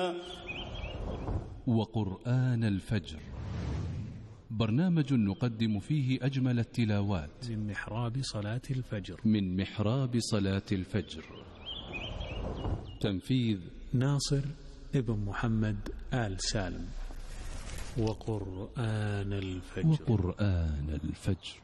وقرآن الفجر، برنامج نقدم فيه أجمل التلاوات من محراب صلاة الفجر. من محراب صلاة الفجر. تنفيذ ناصر ابن محمد آل سالم. وقرآن الفجر. وقرآن الفجر.